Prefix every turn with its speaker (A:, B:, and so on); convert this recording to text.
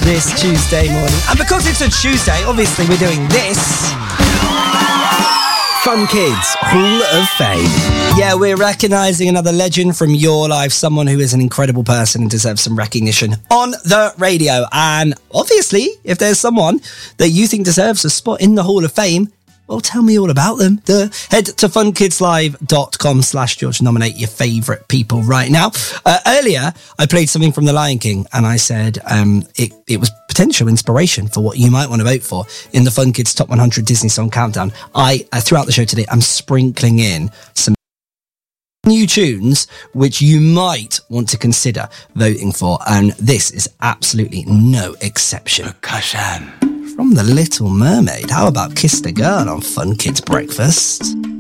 A: this Tuesday morning. And because it's a Tuesday, obviously we're doing this. Fun Kids Hall of Fame. Yeah, we're recognising another legend from your life, someone who is an incredible person and deserves some recognition on the radio. And obviously, if there's someone that you think deserves a spot in the Hall of Fame, well, tell me all about them. Head to funkidslive.com/George. Nominate your favourite people right now. Earlier, I played something from The Lion King, and I said it was potential inspiration for what you might want to vote for in the Fun Kids Top 100 Disney Song Countdown. Throughout the show today, I'm sprinkling in some new tunes which you might want to consider voting for, and this is absolutely no exception.
B: Percussion.
A: From The Little Mermaid, how about Kiss the Girl on Fun Kids Breakfast?